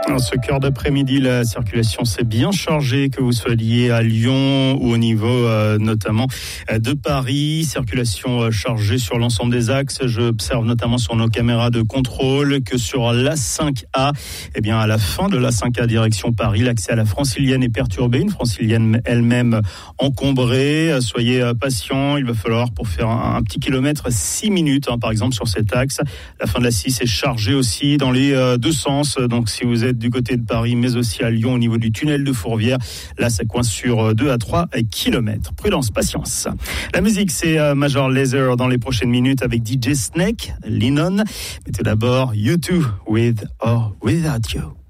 En ce cœur d'après-midi, la circulation s'est bien chargée, que vous soyez à Lyon ou au niveau notamment de Paris. Circulation chargée sur l'ensemble des axes. J'observe notamment sur nos caméras de contrôle que sur l'A5A, eh bien à la fin de l'A5A direction Paris, l'accès à la Francilienne est perturbé. Une Francilienne elle-même encombrée. Soyez patients. Il va falloir pour faire un petit kilomètre 6 minutes, par exemple sur cet axe. La fin de la 6 est chargée aussi dans les deux sens. Donc si vous êtes du côté de Paris, mais aussi à Lyon au niveau du tunnel de Fourvière, là ça coince sur 2 à 3 kilomètres. Prudence, patience. La musique, c'est Major Lazer dans les prochaines minutes avec DJ Snake, Lennon. Mais tout d'abord, U2 with or Without You.